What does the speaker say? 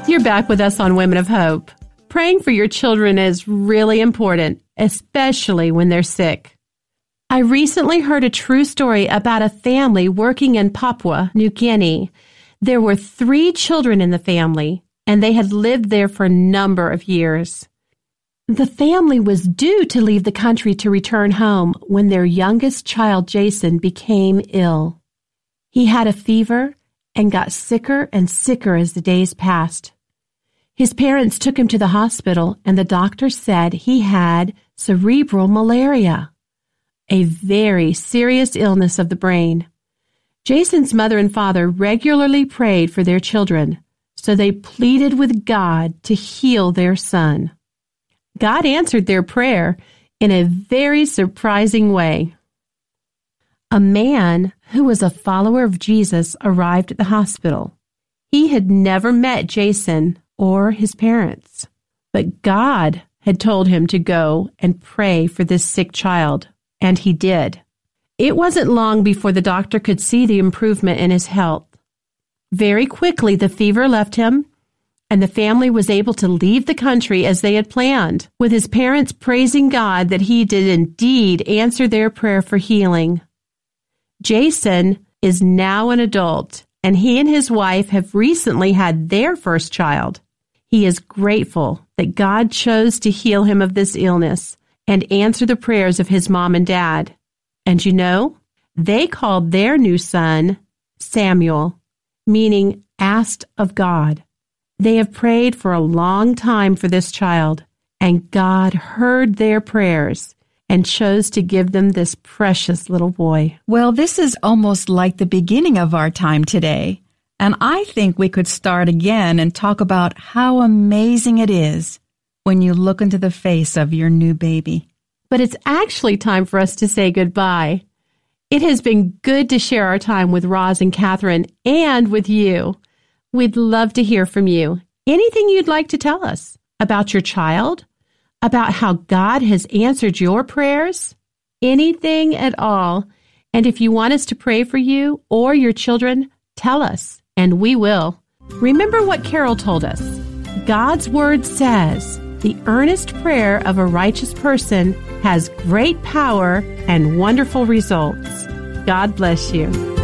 You're back with us on Women of Hope. Praying for your children is really important, especially when they're sick. I recently heard a true story about a family working in Papua New Guinea. There were 3 children in the family, and they had lived there for a number of years. The family was due to leave the country to return home when their youngest child, Jason, became ill. He had a fever and got sicker and sicker as the days passed. His parents took him to the hospital, and the doctor said he had cerebral malaria, a very serious illness of the brain. Jason's mother and father regularly prayed for their children, so they pleaded with God to heal their son. God answered their prayer in a very surprising way. A man who was a follower of Jesus arrived at the hospital. He had never met Jason or his parents, but God had told him to go and pray for this sick child, and he did. It wasn't long before the doctor could see the improvement in his health. Very quickly, the fever left him, and the family was able to leave the country as they had planned, with his parents praising God that he did indeed answer their prayer for healing. Jason is now an adult, and he and his wife have recently had their first child. He is grateful that God chose to heal him of this illness and answer the prayers of his mom and dad. And you know, they called their new son Samuel, meaning asked of God. They have prayed for a long time for this child, and God heard their prayers and chose to give them this precious little boy. Well, this is almost like the beginning of our time today. And I think we could start again and talk about how amazing it is when you look into the face of your new baby. But it's actually time for us to say goodbye. It has been good to share our time with Roz and Catherine and with you. We'd love to hear from you. Anything you'd like to tell us about your child, about how God has answered your prayers, anything at all. And if you want us to pray for you or your children, tell us, and we will. Remember what Carol told us. God's word says, the earnest prayer of a righteous person has great power and wonderful results. God bless you.